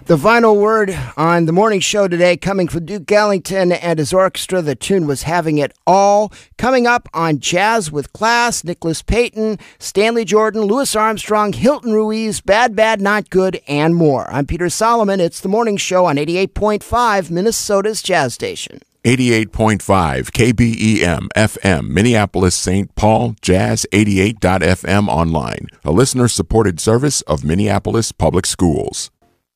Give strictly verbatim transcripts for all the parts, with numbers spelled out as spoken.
The final word on the morning show today coming from Duke Ellington and his orchestra. The tune was Having It All. Coming up on Jazz with Class, Nicholas Payton, Stanley Jordan, Louis Armstrong, Hilton Ruiz, Bad Bad Not Good, and more. I'm Peter Solomon. It's the morning show on eighty-eight point five, Minnesota's Jazz Station. eighty-eight point five K B E M F M, Minneapolis, Saint Paul, Jazz eighty-eight dot F M online, a listener-supported service of Minneapolis Public Schools.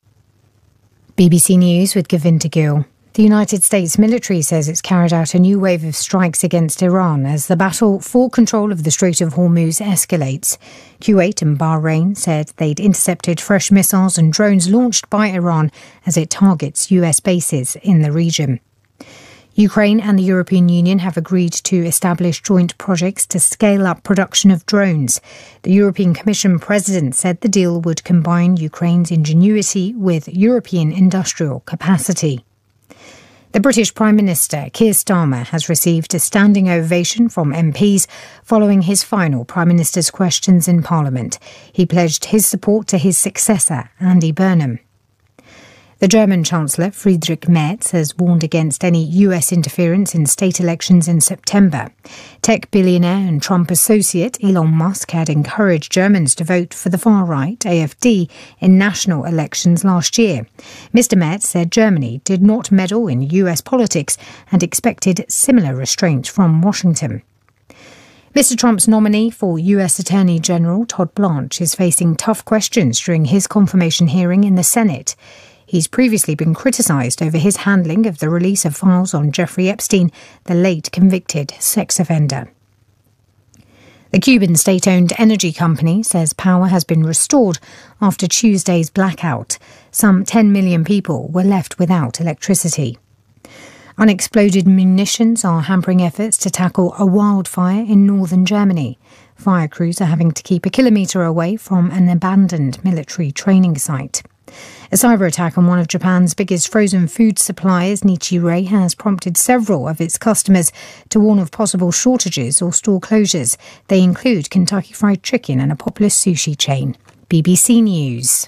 B B C News with Govinda Gill. The United States military says it's carried out a new wave of strikes against Iran as the battle for control of the Strait of Hormuz escalates. Kuwait and Bahrain said they'd intercepted fresh missiles and drones launched by Iran as it targets U S bases in the region. Ukraine and the European Union have agreed to establish joint projects to scale up production of drones. The European Commission president said the deal would combine Ukraine's ingenuity with European industrial capacity. The British Prime Minister, Keir Starmer, has received a standing ovation from M Ps following his final Prime Minister's questions in Parliament. He pledged his support to his successor, Andy Burnham. The German Chancellor, Friedrich Merz, has warned against any U S interference in state elections in September. Tech billionaire and Trump associate Elon Musk had encouraged Germans to vote for the far-right, A F D, in national elections last year. Mister Merz said Germany did not meddle in U S politics and expected similar restraint from Washington. Mister Trump's nominee for U S Attorney General, Todd Blanche, is facing tough questions during his confirmation hearing in the Senate. He's previously been criticised over his handling of the release of files on Jeffrey Epstein, the late convicted sex offender. The Cuban state-owned energy company says power has been restored after Tuesday's blackout. Some ten million people were left without electricity. Unexploded munitions are hampering efforts to tackle a wildfire in northern Germany. Fire crews are having to keep a kilometre away from an abandoned military training site. A cyber attack on one of Japan's biggest frozen food suppliers, Nichirei, has prompted several of its customers to warn of possible shortages or store closures. They include Kentucky Fried Chicken and a popular sushi chain. B B C News.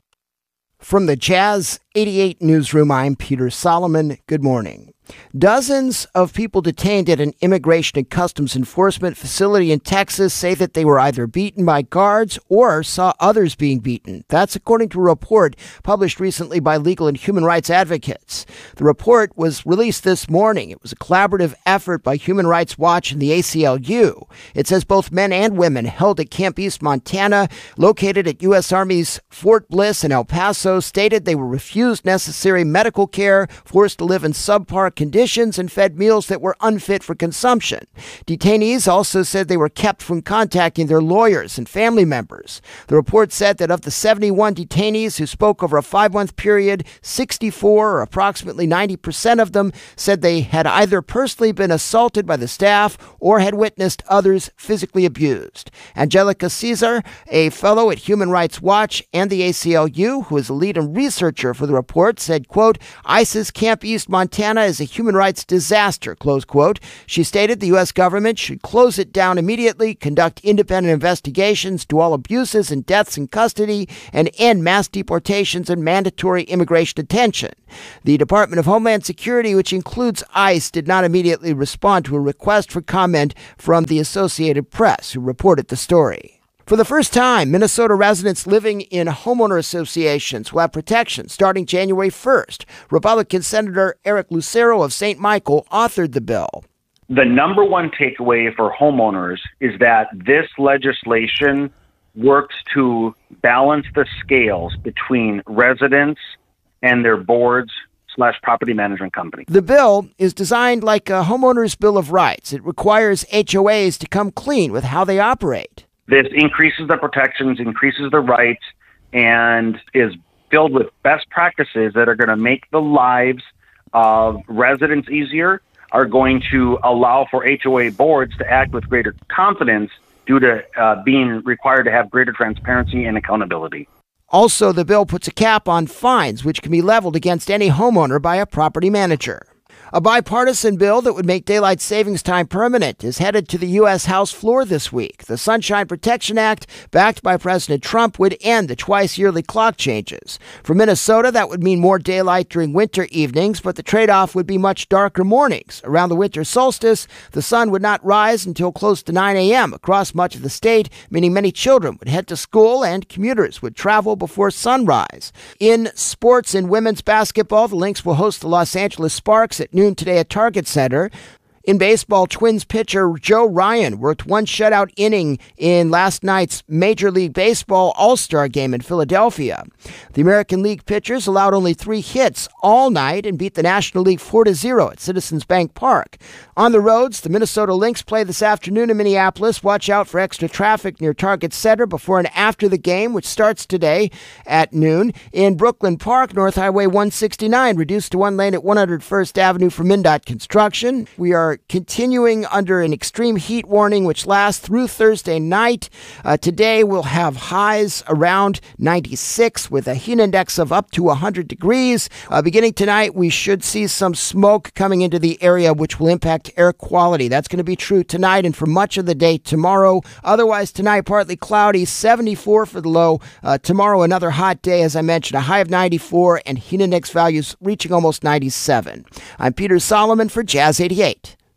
From the Jazz eighty-eight newsroom, I'm Peter Solomon. Good morning. Dozens of people detained at an Immigration and Customs Enforcement facility in Texas say that they were either beaten by guards or saw others being beaten. That's according to a report published recently by legal and human rights advocates. The report was released this morning. It was a collaborative effort by Human Rights Watch and the A C L U. It says both men and women held at Camp East, Montana, located at U S Army's Fort Bliss in El Paso, stated they were refused necessary medical care, forced to live in subpar conditions, and fed meals that were unfit for consumption. Detainees also said they were kept from contacting their lawyers and family members. The report said that of the seventy-one detainees who spoke over a five-month period, sixty-four, or approximately ninety percent of them, said they had either personally been assaulted by the staff or had witnessed others physically abused. Angelica Caesar, a fellow at Human Rights Watch and the A C L U, who is a lead and researcher for the report, said, quote, ICE's Camp East, Montana is a human rights disaster, close quote. She stated the U S government should close it down immediately, conduct independent investigations to all abuses and deaths in custody, and end mass deportations and mandatory immigration detention. The Department of Homeland Security, which includes ICE, did not immediately respond to a request for comment from the Associated Press, who reported the story. For the first time, Minnesota residents living in homeowner associations will have protection starting January first. Republican Senator Eric Lucero of Saint Michael authored the bill. The number one takeaway for homeowners is that this legislation works to balance the scales between residents and their boards slash property management company. The bill is designed like a homeowner's Bill of Rights. It requires H O As to come clean with how they operate. This increases the protections, increases the rights, and is filled with best practices that are going to make the lives of residents easier, are going to allow for H O A boards to act with greater confidence due to uh, being required to have greater transparency and accountability. Also, the bill puts a cap on fines, which can be leveled against any homeowner by a property manager. A bipartisan bill that would make daylight savings time permanent is headed to the U S House floor this week. The Sunshine Protection Act, backed by President Trump, would end the twice-yearly clock changes. For Minnesota, that would mean more daylight during winter evenings, but the trade-off would be much darker mornings. Around the winter solstice, the sun would not rise until close to nine a.m. across much of the state, meaning many children would head to school and commuters would travel before sunrise. In sports and women's basketball, the Lynx will host the Los Angeles Sparks at noon today at Target Center. In baseball, Twins pitcher Joe Ryan worked one shutout inning in last night's Major League Baseball All-Star game in Philadelphia. The American League pitchers allowed only three hits all night and beat the National League four to zero at Citizens Bank Park. On the roads, the Minnesota Lynx play this afternoon in Minneapolis. Watch out for extra traffic near Target Center before and after the game, which starts today at noon. In Brooklyn Park, North Highway one sixty-nine reduced to one lane at one hundred first Avenue for MnDOT construction. We are continuing under an extreme heat warning, which lasts through Thursday night. Uh, today, we'll have highs around ninety-six with a heat index of up to one hundred degrees. Uh, beginning tonight, we should see some smoke coming into the area, which will impact air quality. That's going to be true tonight and for much of the day tomorrow. Otherwise, tonight, partly cloudy, seventy-four for the low. Uh, tomorrow, another hot day, as I mentioned, a high of ninety-four and heat index values reaching almost ninety-seven. I'm Peter Solomon for Jazz eighty-eight.